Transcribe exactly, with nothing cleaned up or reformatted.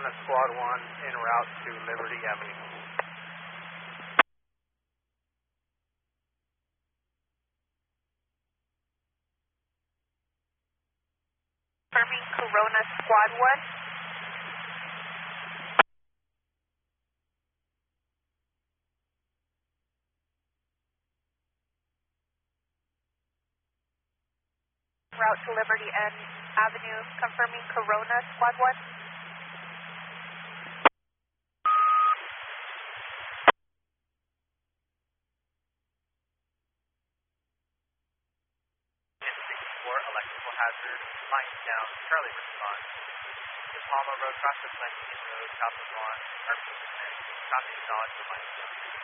Corona Squad one en route to Liberty Avenue. Confirming Corona Squad one. Route to Liberty End Avenue, confirming Corona Squad one. ten sixty-four, electrical hazard, line down, Charlie response. The Palma Road, cross the Glen Road, south of Lawn, R P connect, copy, acknowledge the line down.